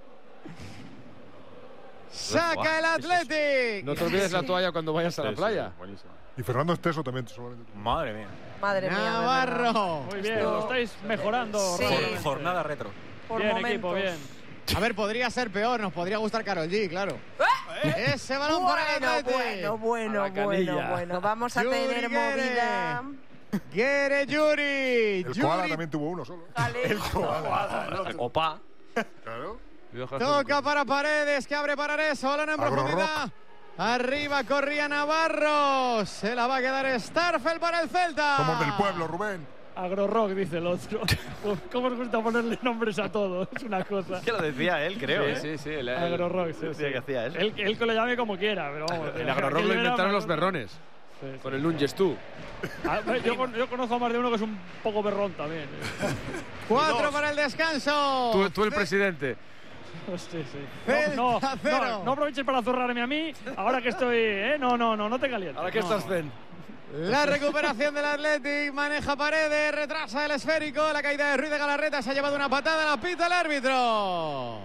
¡Saca el Athletic! No te olvides la toalla cuando vayas a la playa. Y Fernando Esteso también. Madre mía. Navarro. Muy bien, lo estáis mejorando. Sí. Jornada retro. Por bien, momentos. Equipo, bien. A ver, podría ser peor, nos podría gustar Karol G, claro. Ese balón para el Athletic. Bueno. Vamos a tener movida. Quiere Yuri. El Koala también tuvo uno solo. El Koala. Opa. Claro. Toca para Paredes, que abre para Areso. Balón en profundidad. Arriba corría Navarro. Se la va a quedar Starfel para el Celta. Somos del pueblo, Rubén. Agrorock, dice el otro. ¿Cómo os gusta ponerle nombres a todos? Es una cosa. Que lo decía él, creo. Sí. Agrorock, sí. Que hacía eso. Él que lo llame como quiera, pero vamos. El Agrorock lo inventaron los berrones. Con el Lunges tú. Yo conozco a más de uno que es un poco berrón también. 4 para el descanso. Tú el presidente. Sí. No aproveches para zurrarme a mí. Ahora que estoy. No te calientes. Ahora que estás zen. La recuperación del Athletic, maneja Paredes, retrasa el esférico, la caída de Ruiz de Galarreta, se ha llevado una patada, la pita el árbitro.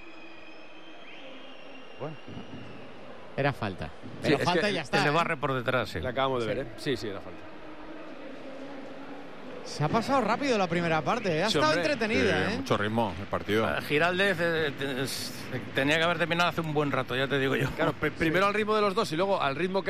Bueno. Era falta. Pero falta y ya está. Se le barre por detrás, sí. La acabamos de ver, Sí, era falta. Se ha pasado rápido la primera parte, ha estado entretenida. Mucho ritmo el partido. Giraldez tenía que haber terminado hace un buen rato, ya te digo yo. Claro, primero al ritmo de los dos y luego al ritmo que